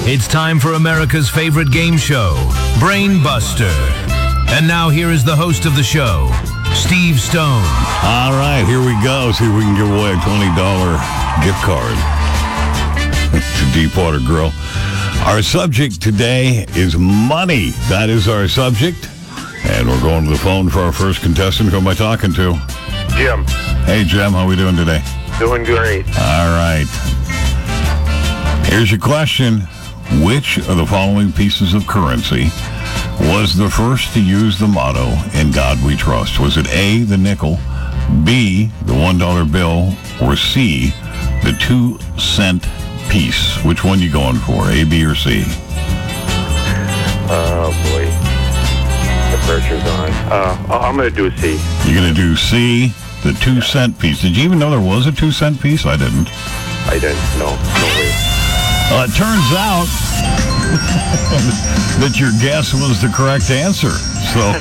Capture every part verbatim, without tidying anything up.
It's time for America's favorite game show, Brain Buster. And now here is the host of the show, Steve Stone. All right, here we go. See if we can give away a twenty dollars gift card to Deepwater Grill. Our subject today is money. That is our subject. And we're going to the phone for our first contestant. Who am I talking to? Jim. Hey, Jim. How are we doing today? Doing great. All right. Here's your question. Which of the following pieces of currency was the first to use the motto, "In God We Trust"? Was it A, the nickel, B, the one dollar bill, or C, the two cent piece? Which one you going for, A, B, or C? Oh, boy. The pressure's on. Uh, I'm going to do C. You're going to do C, the two cent piece. Did you even know there was a two cent piece? I didn't. I didn't. No. No way. Uh, it turns out that your guess was the correct answer. So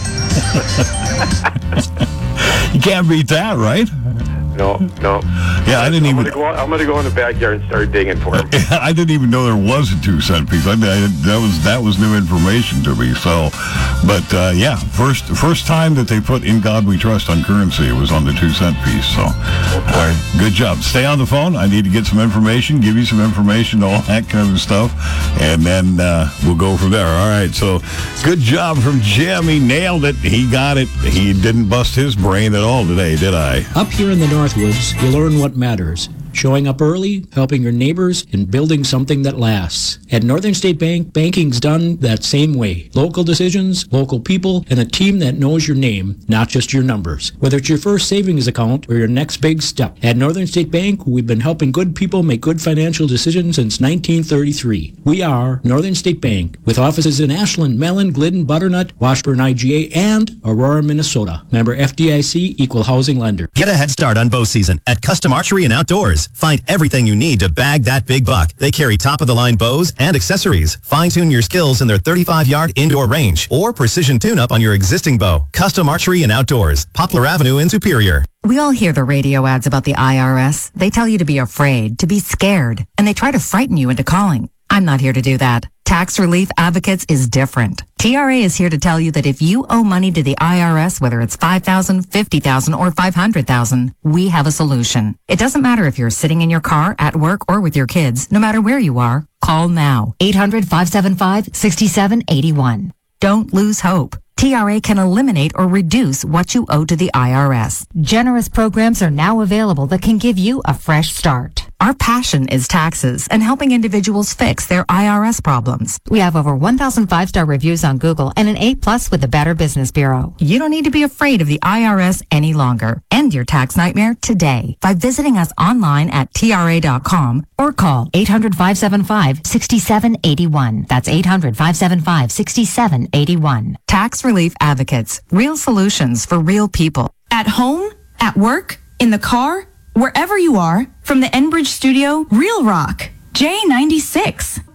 you can't beat that, right? No, no. Yeah, I didn't I'm even. Gonna go, I'm going to go in the backyard and start digging for him. I didn't even know there was a two cent piece. I, I, that was that was new information to me. So, but uh, yeah, first first time that they put "In God We Trust" on currency, it was on the two cent piece. So, all right, good job. Stay on the phone. I need to get some information, give you some information, all that kind of stuff, and then uh, we'll go from there. All right. So, good job from Jim. He nailed it. He got it. He didn't bust his brain at all today, did I? Up here in the Northwoods, you learn what matters. Showing up early, helping your neighbors, and building something that lasts. At Northern State Bank, banking's done that same way. Local decisions, local people, and a team that knows your name, not just your numbers. Whether it's your first savings account or your next big step. At Northern State Bank, we've been helping good people make good financial decisions since nineteen thirty-three. We are Northern State Bank, with offices in Ashland, Mellon, Glidden, Butternut, Washburn, I G A, and Aurora, Minnesota. Member F D I C, Equal Housing Lender. Get a head start on bow season at Custom Archery and Outdoors. Find everything you need to bag that big buck. They carry top-of-the-line bows and accessories. Fine-tune your skills in their thirty-five yard indoor range or precision tune-up on your existing bow. Custom Archery and Outdoors, Poplar Avenue in Superior. We all hear the radio ads about the I R S. They tell you to be afraid, to be scared, and they try to frighten you into calling. I'm not here to do that. Tax Relief Advocates is different. T R A is here to tell you that if you owe money to the I R S, whether it's five thousand dollars, fifty thousand dollars, or five hundred thousand dollars, we have a solution. It doesn't matter if you're sitting in your car, at work, or with your kids. No matter where you are, call now. eight hundred, five seven five, six seven eight one. Don't lose hope. T R A can eliminate or reduce what you owe to the I R S. Generous programs are now available that can give you a fresh start. Our passion is taxes and helping individuals fix their I R S problems. We have over one thousand five-star reviews on Google and an A plus with the Better Business Bureau. You don't need to be afraid of the I R S any longer. End your tax nightmare today by visiting us online at T R A dot com or call eight hundred, five seven five, six seven eight one. That's eight hundred, five seven five, six seven eight one. Tax Relief Advocates. Real solutions for real people. At home, at work, in the car, wherever you are, from the Enbridge studio, Real Rock, J ninety-six.